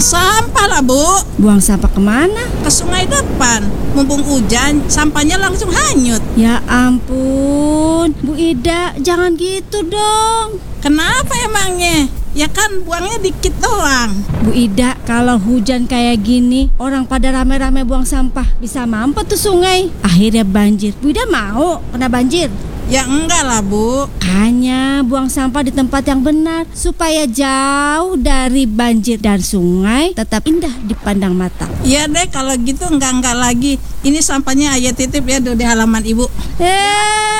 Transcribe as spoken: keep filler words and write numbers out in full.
sampah lah, Bu. Buang sampah kemana? Ke sungai depan. Mumpung hujan, sampahnya langsung hanyut. Ya ampun, Bu Ida, jangan gitu dong. Kenapa emangnya? Ya kan buangnya dikit doang. Bu Ida, kalau hujan kayak gini, orang pada rame-rame buang sampah, bisa mampet tuh sungai. Akhirnya banjir. Bu Ida mau kena banjir? Ya enggak lah, Bu. Hanya buang sampah di tempat yang benar, supaya jauh dari banjir dan sungai tetap indah dipandang mata. Iya deh, kalau gitu enggak-enggak lagi. Ini sampahnya Ayah titip ya di halaman Ibu. Eh